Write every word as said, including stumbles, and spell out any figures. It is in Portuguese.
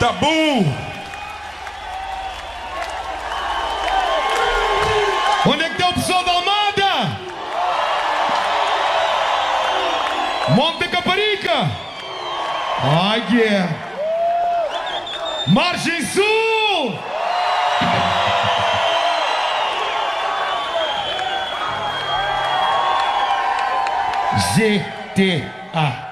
Tabu. Onde é que está o pessoal da Almada? Monte da Caparica. Ai, yeah. Margem Sul. G T A.